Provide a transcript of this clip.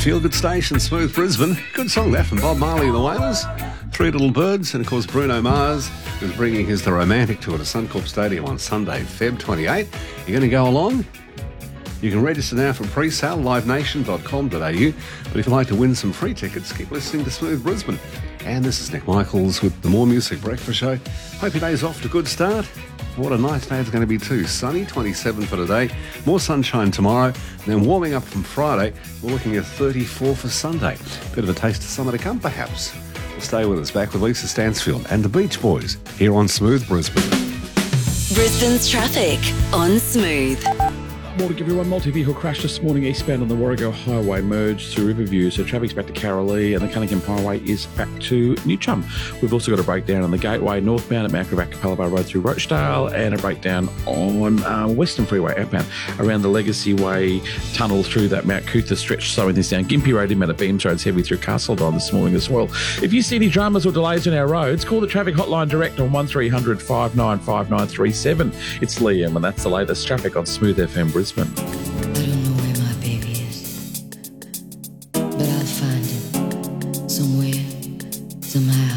Feel Good Station, Smooth Brisbane. Good song that from Bob Marley and the Whales. Three Little Birds, and of course Bruno Mars is bringing his The Romantic tour to Suncorp Stadium on Sunday, Feb 28. You're going to go along? You can register now for pre-sale, livenation.com.au. But if you'd like to win some free tickets, keep listening to Smooth Brisbane. And this is Nick Michaels with the More Music Breakfast Show. Hope your day's off to a good start. What a nice day it's going to be too. Sunny, 27 for today. More sunshine tomorrow. And then warming up from Friday. We're looking at 34 for Sunday. Bit of a taste of summer to come, perhaps. Well, stay with us. Back with Lisa Stansfield and the Beach Boys here on Smooth Brisbane. Brisbane's traffic on Smooth. Morning everyone. Multi-vehicle crash this morning eastbound on the Warrego Highway merged to Riverview, so traffic's back to Carolee and the Cunningham Highway is back to New Chum. We've also got a breakdown on the Gateway northbound at Mount Gravatt Capella Bar Road through Rochdale, and a breakdown on Western Freeway outbound around the Legacy Way tunnel through that Mount Cootha stretch, slowing this down. Gympie Road inbound at Beams Road's heavy through Castledon this morning as well. If you see any dramas or delays on our roads, call the traffic hotline direct on 1300 595937. It's Liam, and that's the latest traffic on Smooth FM Brisbane. I don't know where my baby is, but I'll find him somewhere, somehow.